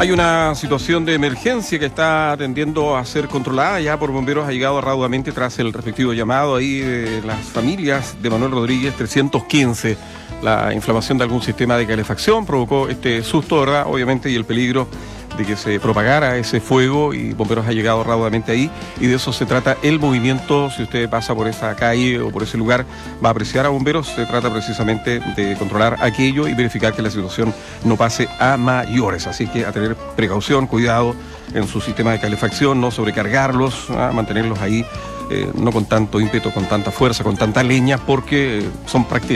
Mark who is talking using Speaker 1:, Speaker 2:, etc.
Speaker 1: Hay una situación de emergencia que está tendiendo a ser controlada ya por bomberos. Ha llegado raudamente tras el respectivo llamado ahí de las familias de Manuel Rodríguez 315. La inflamación de algún sistema de calefacción provocó este susto, ¿verdad? Obviamente, y el peligro de que se propagara ese fuego, y bomberos ha llegado raudamente ahí, y de eso se trata el movimiento. Si usted pasa por esa calle o por ese lugar, va a apreciar a bomberos. Se trata precisamente de controlar aquello y verificar que la situación no pase a mayores, así que a tener precaución, cuidado en su sistema de calefacción, no sobrecargarlos, a mantenerlos ahí, no con tanto ímpetu, con tanta fuerza, con tanta leña, porque son prácticamente